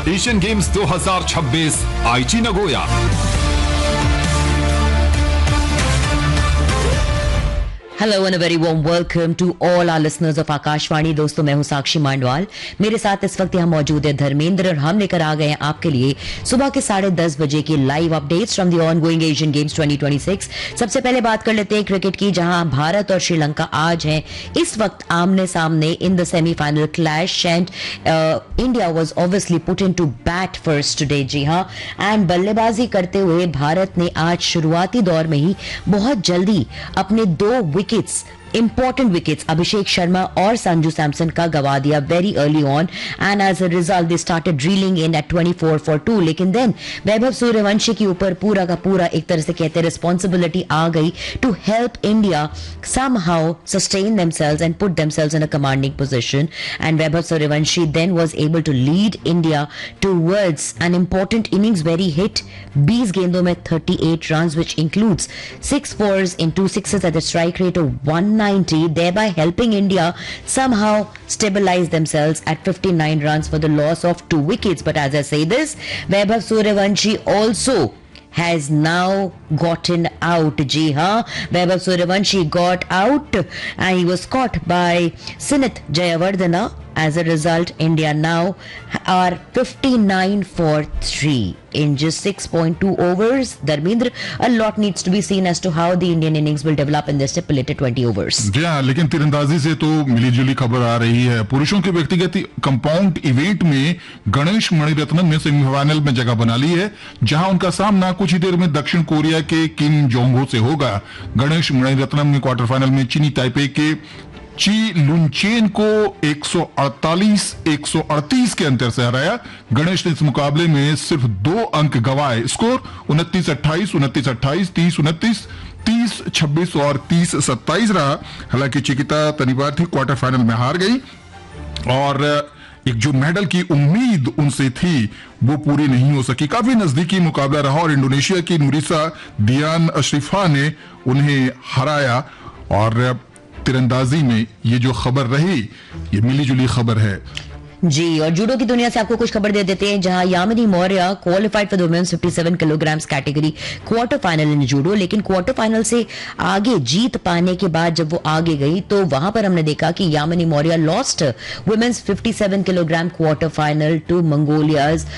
Asian games 2026 आईची Nagoya. Hello and very warm welcome to all our listeners of Akashvani. दोस्तों, मैं हूं साक्षी मांडवाल। मेरे साथ इस वक्त यहाँ मौजूद है धर्मेंद्र और हम लेकर आ गए हैं आपके लिए सुबह के 10:30 बजे की live updates from the ongoing Asian games 2026। सबसे पहले बात कर लेते हैं क्रिकेट की, जहां भारत और श्रीलंका आज हैं इस वक्त आमने सामने in the semifinal clash and India was obviously put into bat first today. जी हां, एंड बल्लेबाजी करते हुए भारत ने आज शुरुआती दौर में ही बहुत जल्दी अपने 2 इंपॉर्टेंट विकेट्स अभिषेक शर्मा और संजू सैमसन का गवा दिया very early on, and as a result they started railing in eight 24 for 2। लेकिन देन वैभव सूर्यवंशी के ऊपर पूरा का पूरा एक तरह से कहते हैं रिस्पॉन्सिबिलिटी आ गई to help India somehow sustain themselves and put themselves in a commanding position, and Vaibhav Suryavanshi then was able to lead India towards an important innings where he hit 20 गेंदों में 38 runs, which includes 6 fours and 2 sixes at a strike rate of 190, thereby helping India somehow stabilize themselves at 59 runs for the loss of 2 wickets. But as I say this, Vaibhav Suryavanshi also has now gotten out. जी हाँ, Vaibhav Suryavanshi got out and he was caught by Sinith Jayawardena. As a result, India now are 59 for 3 in just 6.2 overs. Dharmendra, a lot needs to be seen as to how the Indian innings will develop in the stipulated 20 overs. जी हाँ, लेकिन तीरंदाजी से तो मिलीजुली खबर आ रही है। पुरुषों के व्यक्तिगत कंपाउंड इवेंट में गणेश मणिरत्नम ने सेमीफाइनल में जगह बना ली है, जहां उनका सामना कुछ ही देर में दक्षिण कोरिया के किम जोंग हो से होगा। गणेश मणिरत्नम ने क्वार्टर फाइनल में चीनी ताइपे के ची लुनचेन को 138 के अंतर से हराया। गणेश ने इस मुकाबले में सिर्फ 2 अंक गंवाए। स्कोर 29-28, 29-28, 30-29, 30-26 और 30-27 रहा। हालांकि चिकिता तनिबाती क्वार्टर फाइनल में हार गई और एक जो मेडल की उम्मीद उनसे थी वो पूरी नहीं हो सकी। काफी नजदीकी मुकाबला रहा और इंडोनेशिया की नुरिसा दियान अशरिफा ने उन्हें हराया। और तीरंदाजी में ये जो खबर रही, ये मिलीजुली खबर है। जी, और जूडो की दुनिया से आपको कुछ खबर दे देते हैं, जहां Yamini Maurya qualified for the women's 57 kilograms category quarter final in judo. लेकिन क्वार्टर फाइनल से आगे जीत पाने के बाद जब वो आगे गई तो वहां पर हमने देखा कि Yamini Maurya lost women's 57 kilogram quarter final to मंगोलियाज